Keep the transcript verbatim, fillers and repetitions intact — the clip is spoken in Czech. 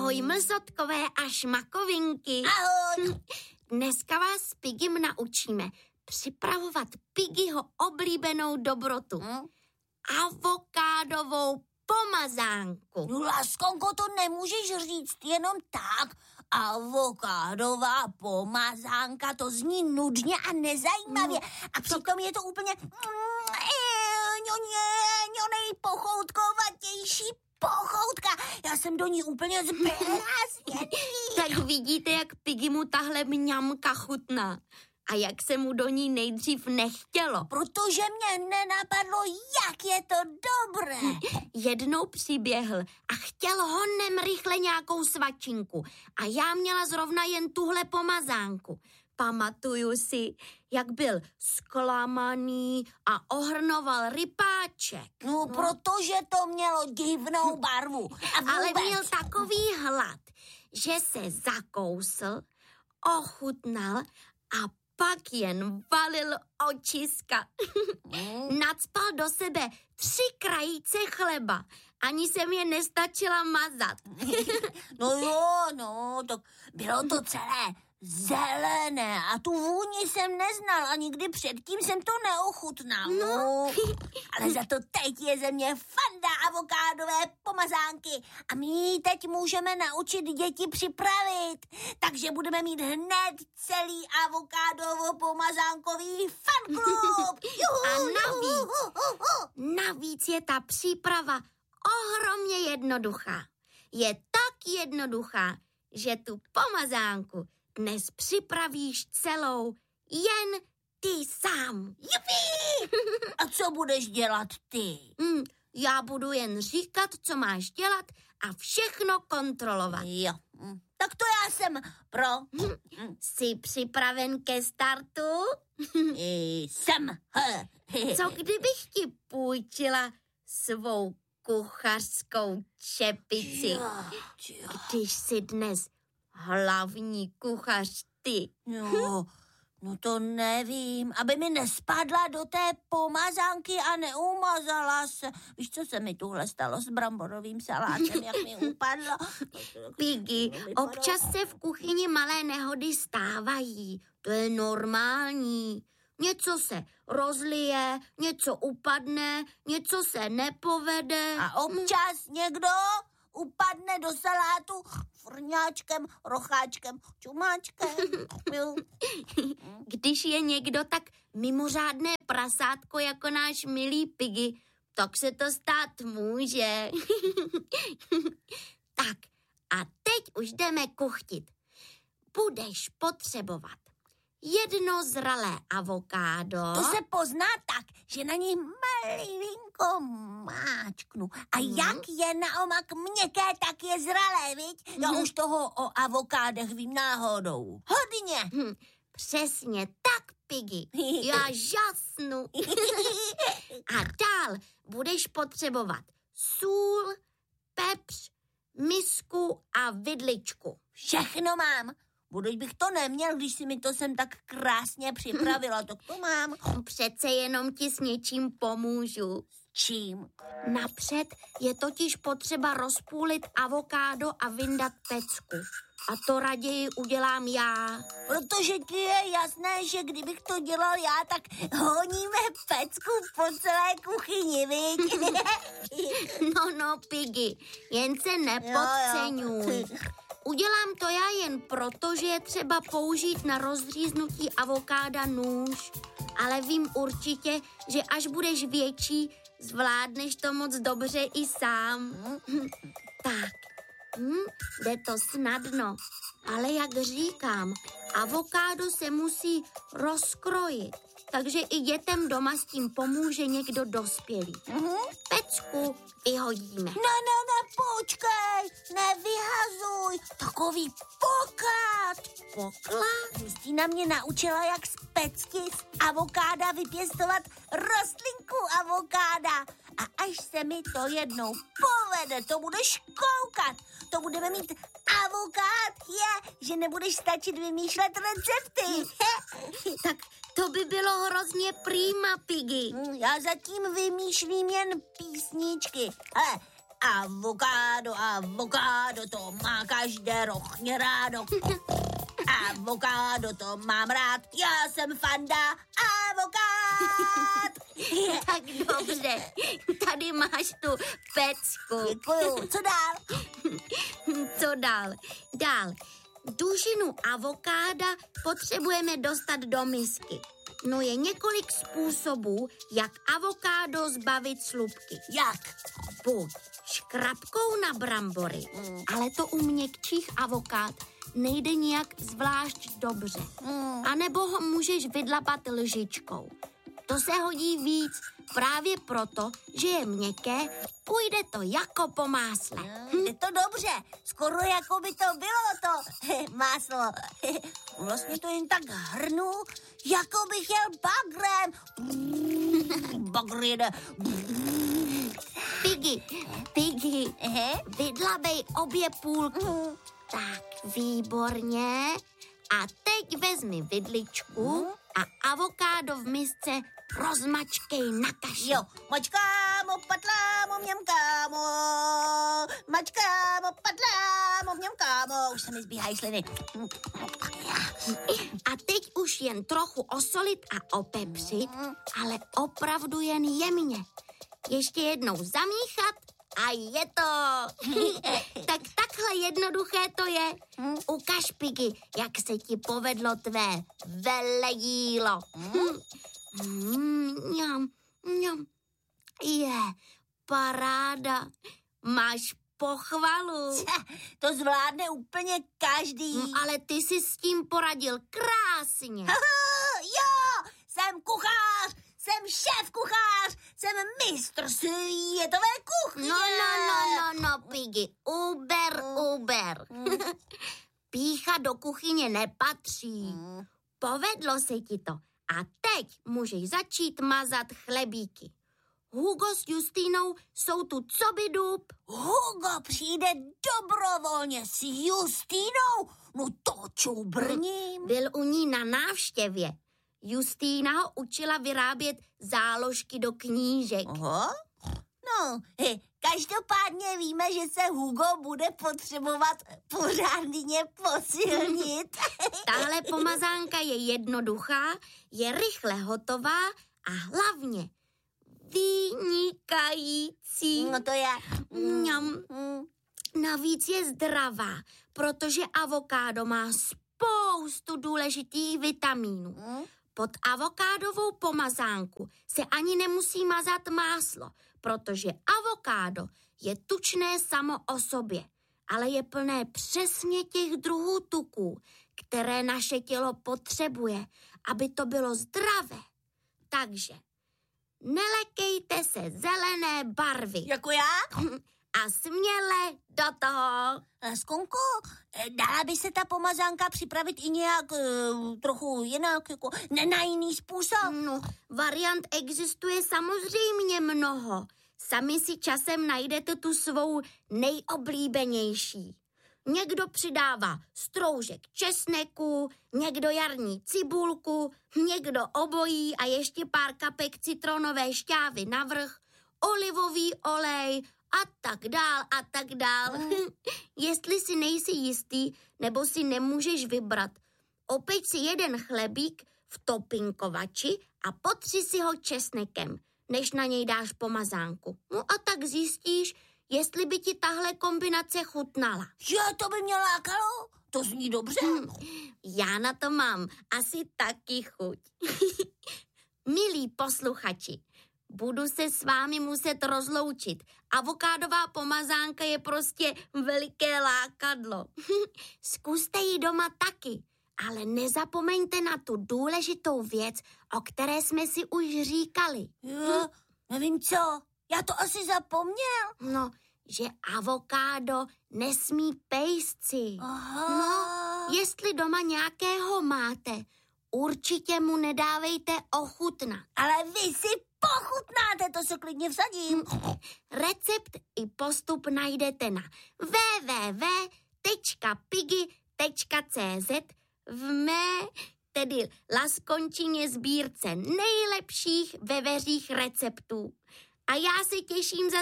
Ahoj mlzotkové a šmakovinky. Ahoj. Dneska vás s Pigim naučíme připravovat Pigiho oblíbenou dobrotu. Hmm? Avokádovou pomazánku. No, Laskonko, to nemůžeš říct jenom tak. Avokádová pomazánka, to zní nudně a nezajímavě. A přitom je to úplně nejpochoutkovatější pochoutka. Já jsem do ní úplně zblázněný. Tak vidíte, jak Pigi mu tahle mňamka chutná. A jak se mu do ní nejdřív nechtělo. Protože mě nenapadlo, jak je to dobré. Jednou přiběhl a chtěl honem rychle nějakou svačinku. A já měla zrovna jen tuhle pomazánku. Pamatuju si, jak byl zklamaný a ohrnoval rypáček. No, no, protože to mělo divnou barvu. A ale měl takový hlad, že se zakousl, ochutnal a pak jen valil očiska. Mm. Nacpal do sebe tři krajíce chleba. Ani jsem je nestačila mazat. No jo, no, to bylo to celé zelené a tu vůni jsem neznal a nikdy předtím jsem to neochutnal. No. Ale za to teď je ze mě fanda avokádové pomazánky a my ji teď můžeme naučit děti připravit. Takže budeme mít hned celý avokádovo-pomazánkový fanklub. A navíc, navíc je ta příprava ohromně jednoduchá. Je tak jednoduchá, že tu pomazánku dnes připravíš celou jen ty sám. Jupi! A co budeš dělat ty? Hmm, já budu jen říkat, co máš dělat a všechno kontrolovat. Jo, tak to já jsem pro. Jsi připraven ke startu? Jsem. Co kdybych ti půjčila svou kuchařskou čepici, když jsi dnes hlavní kuchař ty? No, no to nevím, aby mi nespadla do té pomazánky a neumazala se. Víš, co se mi tuhle stalo s bramborovým salátem, jak mi upadlo? Pigi, občas se v kuchyni malé nehody stávají. To je normální. Něco se rozlije, něco upadne, něco se nepovede. A občas někdo upadne do salátu frňáčkem, rocháčkem, čumáčkem. Když je někdo tak mimořádné prasátko jako náš milý Pigi, tak se to stát může. Tak a teď už jdeme kuchtit. Budeš potřebovat jedno zralé avokádo. To se pozná tak, že na něj malinko máčknu. A hmm. jak je naomak měkké, tak je zralé, viď? Já hmm. už toho o avokádech vím náhodou. Hodně. Hmm. Přesně tak, Pigi. Já žasnu. A dál budeš potřebovat sůl, pepř, misku a vidličku. Všechno mám. Buď bych to neměl, když si mi to sem tak krásně připravila, tak to mám. Přece jenom ti s něčím pomůžu. S čím? Napřed je totiž potřeba rozpůlit avokádo a vyndat pecku. A to raději udělám já. Protože ti je jasné, že kdybych to dělal já, tak honíme pecku po celé kuchyni, viď? No, no, Pigi, jen se nepodceňuj. Jo, jo. Udělám to já jen proto, že je třeba použít na rozříznutí avokáda nůž. Ale vím určitě, že až budeš větší, zvládneš to moc dobře i sám. Tak, hm, jde to snadno. Ale jak říkám, avokádo se musí rozkrojit. Takže i dětem doma s tím pomůže někdo dospělý. Mm-hmm. Pecku vyhodíme. Ne, ne, ne, počkej, nevyhazuj, takový poklad. Poklad? Kristýna mě naučila, jak z pecky z avokáda vypěstovat rostlinku avokáda. A až se mi to jednou povede, to budeš koukat, to budeme mít avokád, je, že nebudeš stačit vymýšlet recepty. Tak to by bylo hrozně prýma, Pigi. Já zatím vymýšlím jen písničky. Hele, Avokádo, avokádo, to má každé rochně rádo. Avokádo, to mám rád, já jsem fanda avokád. Tak dobře, tady máš tu pecku. Děkuju, co dál? Co dál? Dál. Dužinu avokáda potřebujeme dostat do misky. No je několik způsobů, jak avokádo zbavit slupky. Jak? Buď škrabkou na brambory, Mm. ale to u měkčích avokád nejde nijak zvlášť dobře. Mm. A nebo ho můžeš vydlapat lžičkou. To se hodí víc právě proto, že je měkké, půjde to jako po másle. Mm, je to dobře, skoro jako by to bylo to máslo. Vlastně to jen tak hrnu, jako bych jel bagrem. Bagr jede. Piggy, Piggy, Ehe. vydlabej obě půlky. Mm. Tak, výborně. A teď vezmi vidličku a avokádo v misce rozmačkej na kaši. Jo, mačkámo, patlámo, mňamkámo, mačkámo, patlámo, mňamkámo, už se mi zbíhají sliny. A teď už jen trochu osolit a opepřit, ale opravdu jen jemně. Ještě jednou zamíchat a je to. Tak takhle jednoduché to je. Ukaž, Piggy, jak se ti povedlo tvé velejílo. Mm, mňam, mňam. Je, paráda. Máš pochvalu. To zvládne úplně každý. Mm, Ale ty jsi s tím poradil krásně. Jo, jsem kuchař, jsem šéf kuchař, jsem mistr světové kuchyně. No, no, no, no, no, Piggy, uber, uber. Pýcha do kuchyně nepatří. Povedlo se ti to. A teď můžeš začít mazat chlebíky. Hugo s Justínou jsou tu coby dub. Hugo přijde dobrovolně s Justínou, no to čubrním. Byl u ní na návštěvě. Justína ho učila vyrábět záložky do knížek. Aha. No, he, každopádně víme, že se Hugo bude potřebovat pořádně posilnit. Tahle pomazánka je jednoduchá, je rychle hotová a hlavně vynikající. No to je. Mňam. Mm. Navíc je zdravá, protože avokádo má spoustu důležitých vitamínů. Mm. Pod avokádovou pomazánku se ani nemusí mazat máslo, protože avokádo je tučné samo o sobě, ale je plné přesně těch druhů tuků, které naše tělo potřebuje, aby to bylo zdravé. Takže nelekejte se zelené barvy Jako já? a směle do toho. Skonko, dala by se ta pomazánka připravit i nějak uh, trochu jinak, jako ne, na jiný způsob? No, variant existuje samozřejmě mnoho. Sami si časem najdete tu svou nejoblíbenější. Někdo přidává stroužek česneku, někdo jarní cibulku, někdo obojí a ještě pár kapek citronové šťávy navrch, olivový olej a tak dál a tak dál. Mm. Jestli si nejsi jistý nebo si nemůžeš vybrat, opeď si jeden chlebík v topinkovači a potři si ho česnekem, než na něj dáš pomazánku. No a tak zjistíš, jestli by ti tahle kombinace chutnala. Že to by mě lákalo? To zní dobře. Hmm, já na to mám asi taky chuť. Milí posluchači, budu se s vámi muset rozloučit. Avokádová pomazánka je prostě veliké lákadlo. Zkuste ji doma taky, ale nezapomeňte na tu důležitou věc, o které jsme si už říkali. Jo, nevím co, já to asi zapomněl. No, že avokádo nesmí pejsci. Aha. No, jestli doma nějakého máte, určitě mu nedávejte ochutnat. Ale vy si pochutnáte, to se klidně vsadím. Recept i postup najdete na w w w tečka piggy tečka c z v mé, tedy Laskončině sbírce nejlepších veveřích receptů. A já se těším za